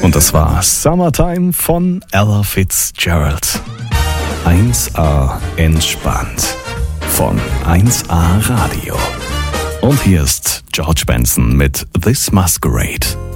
Und das war Summertime von Ella Fitzgerald. 1A entspannt von 1A Radio. Und hier ist George Benson mit This Masquerade.